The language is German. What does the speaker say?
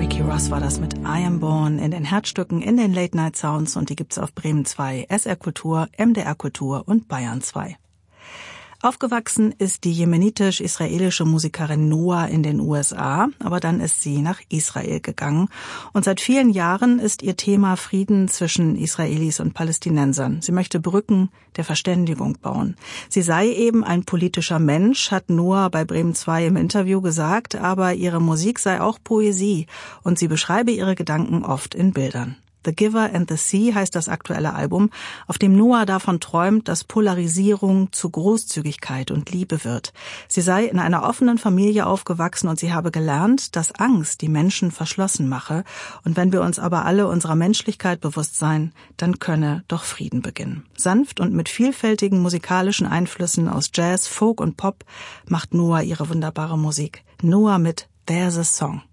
Ricky Ross war das mit I Am Born in den Herzstücken, in den Late Night Sounds, und die gibt's auf Bremen 2, SR Kultur, MDR Kultur und Bayern 2. Aufgewachsen ist die jemenitisch-israelische Musikerin Noah in den USA, aber dann ist sie nach Israel gegangen. Und seit vielen Jahren ist ihr Thema Frieden zwischen Israelis und Palästinensern. Sie möchte Brücken der Verständigung bauen. Sie sei eben ein politischer Mensch, hat Noah bei Bremen 2 im Interview gesagt, aber ihre Musik sei auch Poesie und sie beschreibe ihre Gedanken oft in Bildern. The Giver and the Sea heißt das aktuelle Album, auf dem Noah davon träumt, dass Polarisierung zu Großzügigkeit und Liebe wird. Sie sei in einer offenen Familie aufgewachsen und sie habe gelernt, dass Angst die Menschen verschlossen mache. Und wenn wir uns aber alle unserer Menschlichkeit bewusst seien, dann könne doch Frieden beginnen. Sanft und mit vielfältigen musikalischen Einflüssen aus Jazz, Folk und Pop macht Noah ihre wunderbare Musik. Noah mit There's a Song.